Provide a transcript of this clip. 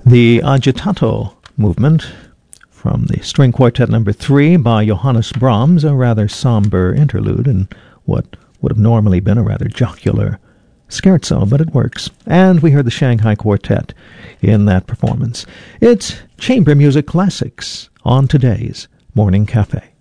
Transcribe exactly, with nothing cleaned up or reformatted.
The Agitato movement from the String Quartet Number three by Johannes Brahms, a rather somber interlude in what would have normally been a rather jocular scherzo, but it works. And we heard the Shanghai Quartet in that performance. It's Chamber Music Classics on today's Morning Cafe.